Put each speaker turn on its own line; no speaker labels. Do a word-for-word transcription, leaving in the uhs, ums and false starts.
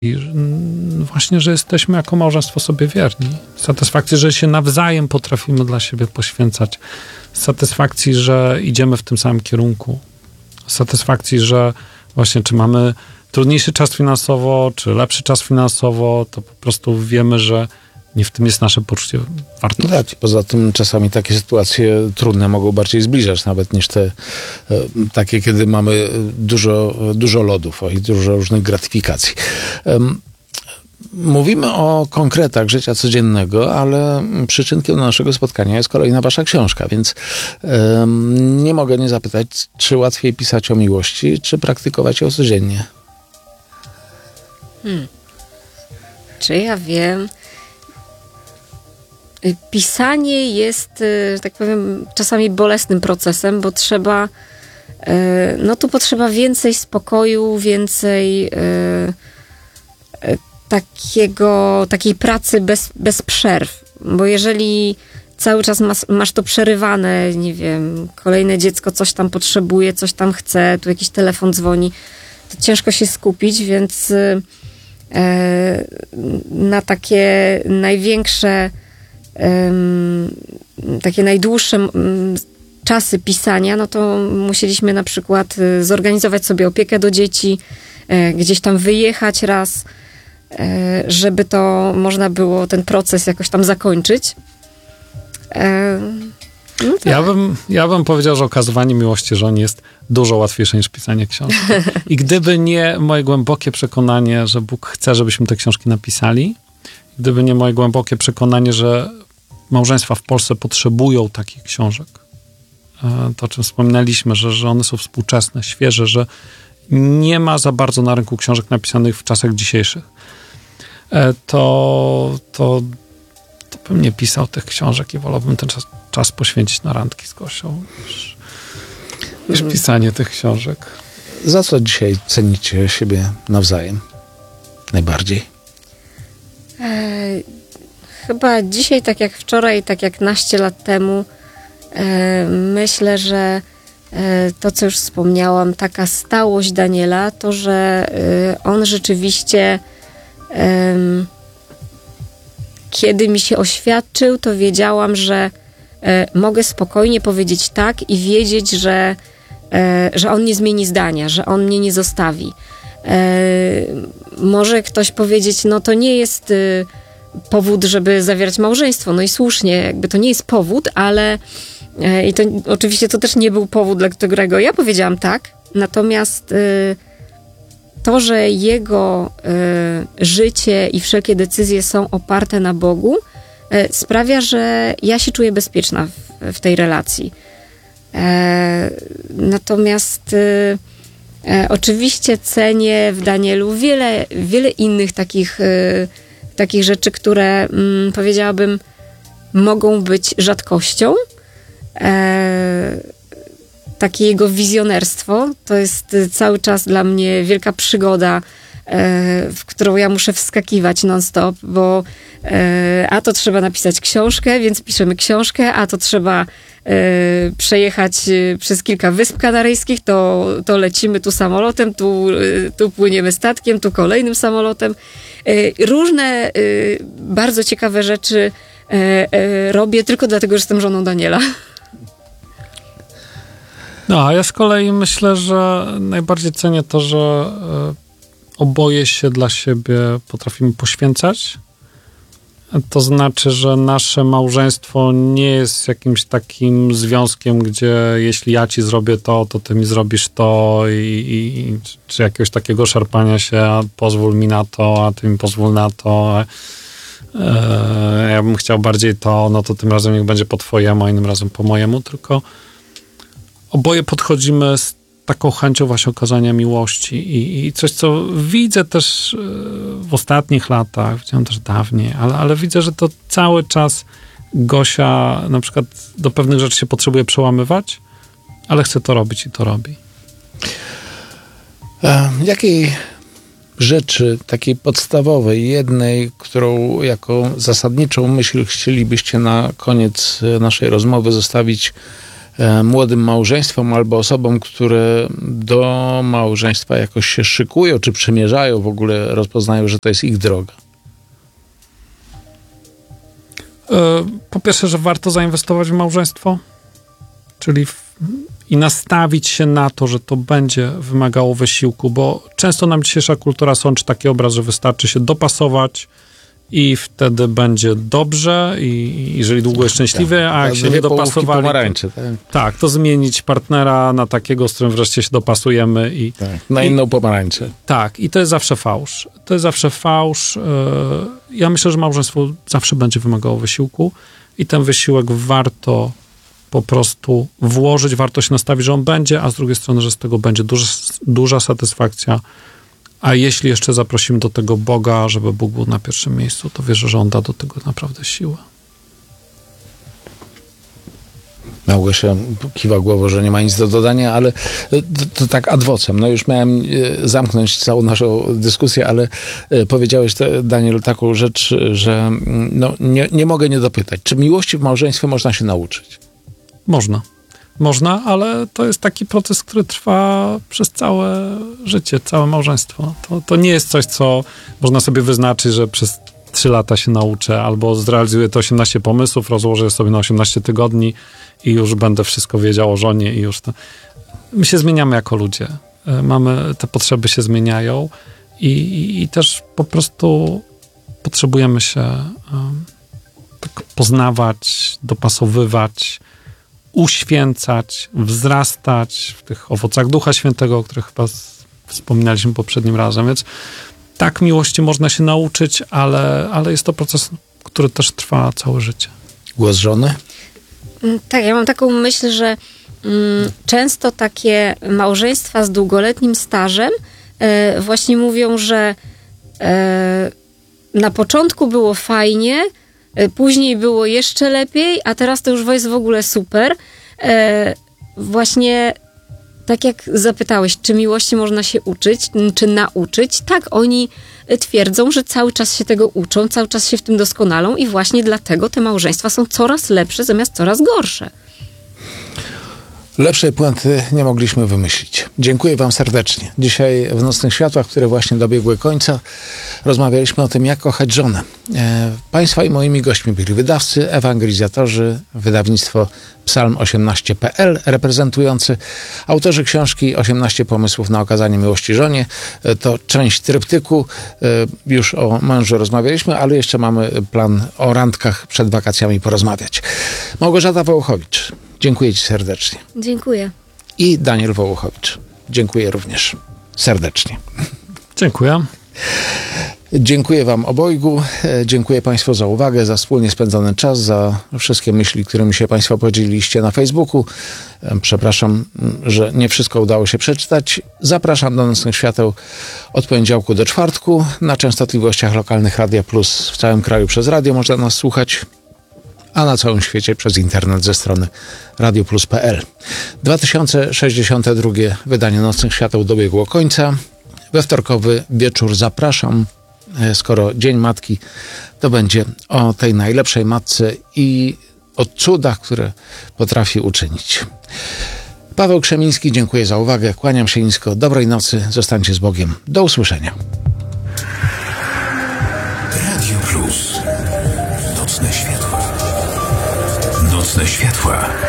I właśnie, że jesteśmy jako małżeństwo sobie wierni. Satysfakcji, że się nawzajem potrafimy dla siebie poświęcać. Satysfakcji, że idziemy w tym samym kierunku. Satysfakcji, że właśnie czy mamy trudniejszy czas finansowo, czy lepszy czas finansowo, to po prostu wiemy, że nie w tym jest nasze poczucie wartości.
Tak, poza tym czasami takie sytuacje trudne mogą bardziej zbliżać nawet niż te e, takie, kiedy mamy dużo, dużo lodów i dużo różnych gratyfikacji. Um, Mówimy o konkretach życia codziennego, ale przyczynkiem do naszego spotkania jest kolejna wasza książka, więc um, nie mogę nie zapytać, czy łatwiej pisać o miłości, czy praktykować ją codziennie?
Hmm. Czy ja wiem... Pisanie jest, że tak powiem, czasami bolesnym procesem, bo trzeba, no tu potrzeba więcej spokoju, więcej takiego, takiej pracy bez, bez przerw, bo jeżeli cały czas masz, masz to przerywane, nie wiem, kolejne dziecko coś tam potrzebuje, coś tam chce, tu jakiś telefon dzwoni, to ciężko się skupić, więc na takie największe takie najdłuższe czasy pisania, no to musieliśmy na przykład zorganizować sobie opiekę do dzieci, gdzieś tam wyjechać raz, żeby to można było ten proces jakoś tam zakończyć. No tak.
ja, bym, ja bym powiedział, że okazywanie miłości żonie jest dużo łatwiejsze niż pisanie książki. I gdyby nie moje głębokie przekonanie, że Bóg chce, żebyśmy te książki napisali, gdyby nie moje głębokie przekonanie, że małżeństwa w Polsce potrzebują takich książek, to o czym wspominaliśmy, że, że one są współczesne, świeże, że nie ma za bardzo na rynku książek napisanych w czasach dzisiejszych, to, to, to bym nie pisał tych książek i wolałbym ten czas, czas poświęcić na randki z Gosią niż, niż pisanie tych książek.
Za co dzisiaj cenicie siebie nawzajem najbardziej?
Chyba dzisiaj, tak jak wczoraj, tak jak naście lat temu, myślę, że to, co już wspomniałam, taka stałość Daniela, to, że on rzeczywiście kiedy mi się oświadczył, to wiedziałam, że mogę spokojnie powiedzieć tak i wiedzieć, że, że on nie zmieni zdania, że on mnie nie zostawi. Może ktoś powiedzieć, no to nie jest powód, żeby zawierać małżeństwo. No i słusznie, jakby to nie jest powód, ale i to oczywiście to też nie był powód, dla którego ja powiedziałam tak. Natomiast to, że jego życie i wszelkie decyzje są oparte na Bogu, sprawia, że ja się czuję bezpieczna w, w tej relacji. Natomiast oczywiście cenię w Danielu wiele, wiele innych takich takich rzeczy, które mm, powiedziałabym mogą być rzadkością. E, takie jego wizjonerstwo to jest cały czas dla mnie wielka przygoda, e, w którą ja muszę wskakiwać non-stop, bo e, a to trzeba napisać książkę, więc piszemy książkę, a to trzeba e, przejechać przez kilka wysp kanaryjskich, to, to lecimy tu samolotem, tu, tu płyniemy statkiem, tu kolejnym samolotem. Różne bardzo ciekawe rzeczy robię tylko dlatego, że jestem żoną Daniela.
No, a ja z kolei myślę, że najbardziej cenię to, że oboje się dla siebie potrafimy poświęcać. To znaczy, że nasze małżeństwo nie jest jakimś takim związkiem, gdzie jeśli ja ci zrobię to, to ty mi zrobisz to i, i czy jakiegoś takiego szarpania się, a pozwól mi na to, a ty mi pozwól na to. E, ja bym chciał bardziej to, no to tym razem niech będzie po twojemu, a innym razem po mojemu, tylko oboje podchodzimy z taką chęcią właśnie okazania miłości i, i coś, co widzę też w ostatnich latach, widziałem też dawniej, ale, ale widzę, że to cały czas Gosia na przykład do pewnych rzeczy się potrzebuje przełamywać, ale chce to robić i to robi.
A jakiej rzeczy, takiej podstawowej, jednej, którą jako zasadniczą myśl chcielibyście na koniec naszej rozmowy zostawić młodym małżeństwom albo osobom, które do małżeństwa jakoś się szykują, czy przymierzają, w ogóle rozpoznają, że to jest ich droga?
Po pierwsze, że warto zainwestować w małżeństwo, czyli w, i nastawić się na to, że to będzie wymagało wysiłku, bo często nam dzisiejsza kultura sączy taki obraz, że wystarczy się dopasować i wtedy będzie dobrze i jeżeli długo jest szczęśliwy, a jak się nie dopasowali,
to, tak?
tak, to zmienić partnera na takiego, z którym wreszcie się dopasujemy. I,
tak, na inną pomarańczę.
Tak, i to jest zawsze fałsz. To jest zawsze fałsz. Ja myślę, że małżeństwo zawsze będzie wymagało wysiłku i ten wysiłek warto po prostu włożyć, warto się nastawić, że on będzie, a z drugiej strony, że z tego będzie duża, duża satysfakcja. A jeśli jeszcze zaprosimy do tego Boga, żeby Bóg był na pierwszym miejscu, to wierzę, że On da do tego naprawdę siłę.
Małgosia kiwa głową, że nie ma nic do dodania, ale to, to tak ad vocem. No już miałem zamknąć całą naszą dyskusję, ale powiedziałeś, Daniel, taką rzecz, że no, nie, nie mogę nie dopytać. Czy miłości w małżeństwie można się nauczyć?
Można. Można, ale to jest taki proces, który trwa przez całe życie, całe małżeństwo. To, to nie jest coś, co można sobie wyznaczyć, że przez trzy lata się nauczę, albo zrealizuję te osiemnaście pomysłów, rozłożę sobie na osiemnaście tygodni i już będę wszystko wiedział o żonie i już to... My się zmieniamy jako ludzie. Mamy, te potrzeby się zmieniają i, i, i też po prostu potrzebujemy się um, tak poznawać, dopasowywać, uświęcać, wzrastać w tych owocach Ducha Świętego, o których chyba wspominaliśmy poprzednim razem. Więc tak, miłości można się nauczyć, ale, ale jest to proces, który też trwa całe życie.
Głos żony?
Tak, ja mam taką myśl, że mm, często takie małżeństwa z długoletnim stażem e, właśnie mówią, że e, na początku było fajnie, później było jeszcze lepiej, a teraz to już jest w ogóle super. E, właśnie tak jak zapytałeś, czy miłości można się uczyć, czy nauczyć? Tak, oni twierdzą, że cały czas się tego uczą, cały czas się w tym doskonalą i właśnie dlatego te małżeństwa są coraz lepsze, zamiast coraz gorsze.
Lepszej puenty nie mogliśmy wymyślić. Dziękuję wam serdecznie. Dzisiaj w Nocnych Światłach, które właśnie dobiegły końca, rozmawialiśmy o tym, jak kochać żonę. E, państwa i moimi gośćmi byli wydawcy, ewangelizatorzy, wydawnictwo psalm osiemnaście kropka p l reprezentujący, autorzy książki osiemnaście pomysłów na okazanie miłości żonie. E, to część tryptyku. E, już o mężu rozmawialiśmy, ale jeszcze mamy plan o randkach przed wakacjami porozmawiać. Małgorzata Wołochowicz, dziękuję ci serdecznie.
Dziękuję.
I Daniel Wołochowicz. Dziękuję również serdecznie.
Dziękuję.
Dziękuję wam obojgu. Dziękuję państwu za uwagę, za wspólnie spędzony czas, za wszystkie myśli, którymi się państwo podzieliliście na Facebooku. Przepraszam, że nie wszystko udało się przeczytać. Zapraszam do Nocnych Świateł od poniedziałku do czwartku na częstotliwościach lokalnych Radia Plus w całym kraju przez radio można nas słuchać, a na całym świecie przez internet ze strony radioplus kropka p l. dwa tysiące sześćdziesiąte drugie wydanie Nocnych Świateł dobiegło końca. We wtorkowy wieczór zapraszam. Skoro Dzień Matki, to będzie o tej najlepszej matce i o cudach, które potrafi uczynić. Paweł Krzemiński, dziękuję za uwagę. Kłaniam się nisko. Dobrej nocy. Zostańcie z Bogiem. Do usłyszenia.
Radio Plus. Nocne światła. Nocne światła.